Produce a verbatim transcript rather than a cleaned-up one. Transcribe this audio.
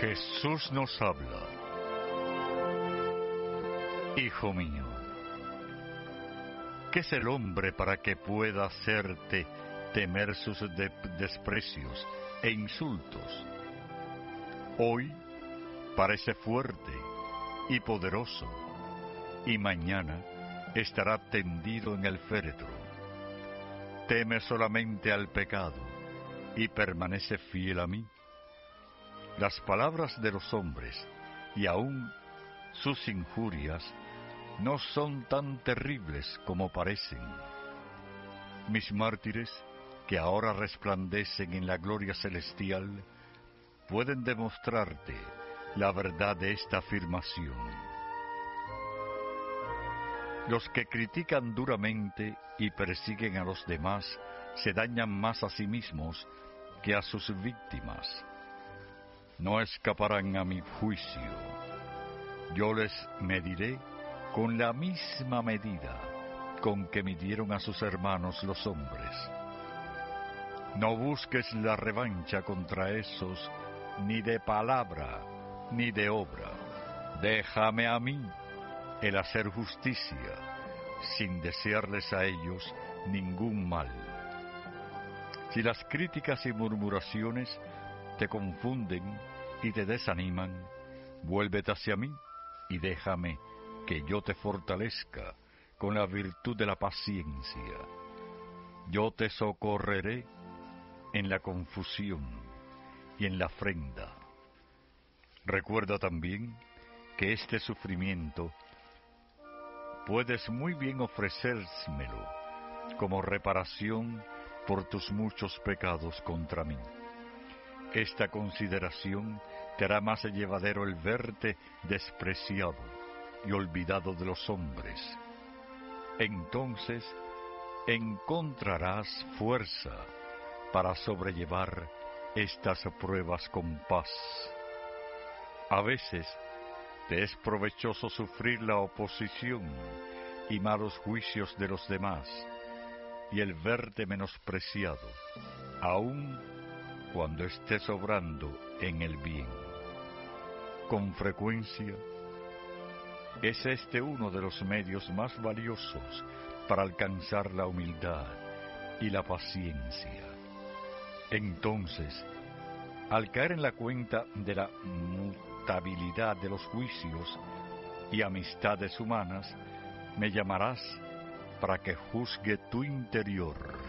Jesús nos habla. Hijo mío, ¿qué es el hombre para que pueda hacerte temer sus de- desprecios e insultos? Hoy parece fuerte y poderoso, y mañana estará tendido en el féretro. Teme solamente al pecado y permanece fiel a mí. Las palabras de los hombres y aún sus injurias no son tan terribles como parecen. Mis mártires, que ahora resplandecen en la gloria celestial, pueden demostrarte la verdad de esta afirmación. Los que critican duramente y persiguen a los demás se dañan más a sí mismos que a sus víctimas. No escaparán a mi juicio. Yo les mediré con la misma medida con que midieron a sus hermanos los hombres. No busques la revancha contra esos, ni de palabra, ni de obra. Déjame a mí el hacer justicia, sin desearles a ellos ningún mal. Si las críticas y murmuraciones te confunden y te desaniman, vuélvete hacia mí y déjame que yo te fortalezca con la virtud de la paciencia. Yo te socorreré en la confusión y en la afrenta. Recuerda también que este sufrimiento puedes muy bien ofrecérmelo como reparación por tus muchos pecados contra mí. Esta consideración te hará más llevadero el verte despreciado y olvidado de los hombres. Entonces encontrarás fuerza para sobrellevar estas pruebas con paz. A veces te es provechoso sufrir la oposición y malos juicios de los demás, y el verte menospreciado, aun cuando estés obrando en el bien. Con frecuencia, es este uno de los medios más valiosos para alcanzar la humildad y la paciencia. Entonces, al caer en la cuenta de la mutabilidad de los juicios y amistades humanas, me llamarás para que juzgue tu interior.